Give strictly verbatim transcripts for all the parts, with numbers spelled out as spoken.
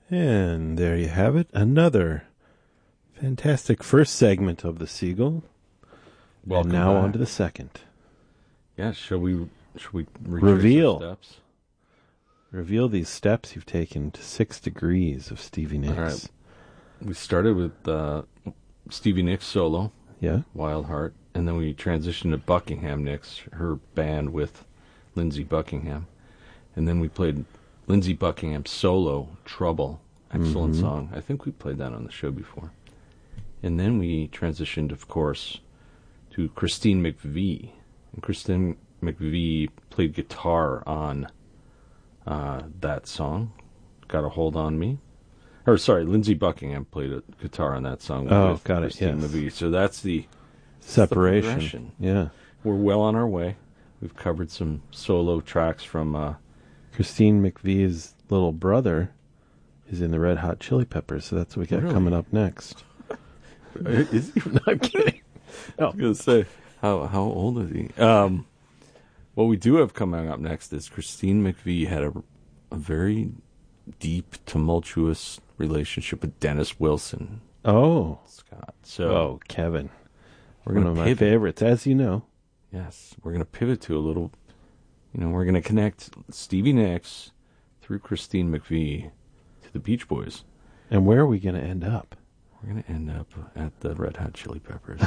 And there you have it. Another fantastic first segment of the Seagull. Welcome and now back. on to the second. Yeah, shall we, shall we Reveal. our steps? Reveal these steps you've taken to Six Degrees of Stevie Nicks. All right. We started with uh, Stevie Nicks solo, Yeah? Wild Heart, and then we transitioned to Buckingham Nicks, her band with Lindsey Buckingham. And then we played Lindsey Buckingham solo, Trouble. Excellent Mhm. song. I think we played that on the show before. And then we transitioned, of course, to Christine McVie. And Christine McVie played guitar on uh, that song, Got a Hold on Me. Or, sorry, Lindsey Buckingham played a guitar on that song Oh, with got it, Christine yes. McVie. So that's the Separation. the progression. Yeah. We're well on our way. We've covered some solo tracks from... Uh, Christine McVie's little brother is in the Red Hot Chili Peppers, so that's what we got Really? coming up next. Is he? No, I'm kidding. I was going to say, how how old is he? Um, what we do have coming up next is Christine McVie had a, a very deep, tumultuous relationship with Dennis Wilson, Oh. Scott. So, Oh, Kevin. we're One going of to my pivot. favorites, as you know. Yes, we're going to pivot to a little, you know, we're going to connect Stevie Nicks through Christine McVie to the Beach Boys. And where are we going to end up? We're going to end up at the Red Hot Chili Peppers.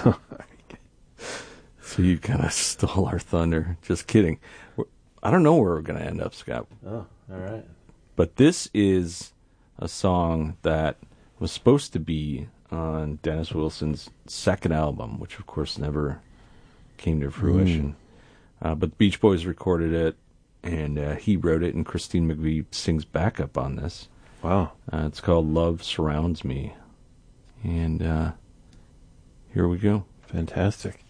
So you kind of stole our thunder. Just kidding. We're, I don't know where we're going to end up, Scott. Oh, all right. But this is a song that was supposed to be on Dennis Wilson's second album, which of course never came to fruition. Mm. Uh, but the Beach Boys recorded it, and uh, he wrote it, and Christine McVie sings backup on this. Wow. Uh, it's called Love Surrounds Me. And uh, here we go. Fantastic.